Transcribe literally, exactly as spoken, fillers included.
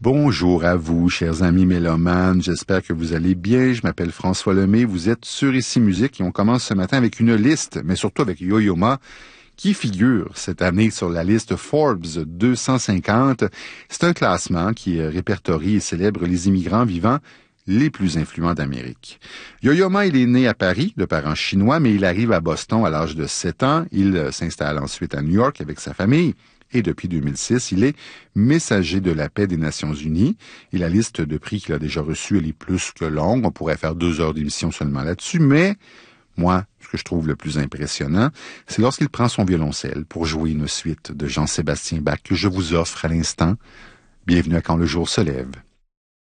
Bonjour à vous, chers amis mélomanes. J'espère que vous allez bien. Je m'appelle François Lemay. Vous êtes sur Ici Musique et on commence ce matin avec une liste, mais surtout avec Yo-Yo Ma, qui figure cette année sur la liste Forbes deux cent cinquante. C'est un classement qui répertorie et célèbre les immigrants vivants les plus influents d'Amérique. Yo-Yo Ma, il est né à Paris, de parents chinois, mais il arrive à Boston à l'âge de sept ans. Il s'installe ensuite à New York avec sa famille. Et depuis deux mille six, il est messager de la paix des Nations Unies. Et la liste de prix qu'il a déjà reçue, elle est plus que longue. On pourrait faire deux heures d'émission seulement là-dessus. Mais moi, ce que je trouve le plus impressionnant, c'est lorsqu'il prend son violoncelle pour jouer une suite de Jean-Sébastien Bach que je vous offre à l'instant. Bienvenue à Quand le jour se lève.